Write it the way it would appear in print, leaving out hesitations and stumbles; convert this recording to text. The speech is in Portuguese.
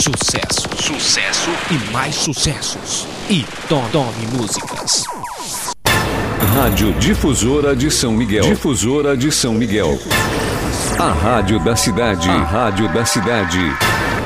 Sucesso, sucesso e mais sucessos. E Tome Músicas. Rádio Difusora de São Miguel. Difusora de São Miguel. A rádio da cidade. A rádio da cidade.